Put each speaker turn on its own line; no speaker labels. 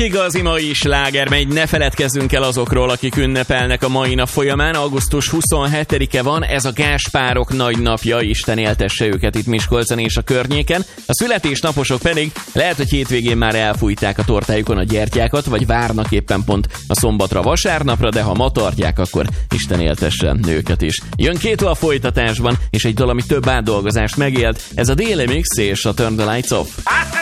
Igazi mai sláger, megy, ne feledkezzünk el azokról, akik ünnepelnek a mai nap folyamán. Augusztus 27-e van, ez a Gáspárok nagy napja, Isten éltesse őket itt Miskolcon és a környéken. A születésnaposok pedig lehet, hogy hétvégén már elfújták a tortájukon a gyertyákat, vagy várnak éppen pont a szombatra, vasárnapra, de ha ma tartják, akkor Isten éltesse őket is. Jön Kéto a folytatásban, és egy dal, ami több átdolgozást megélt, ez a Daily Mix és a Turn the Lights Off.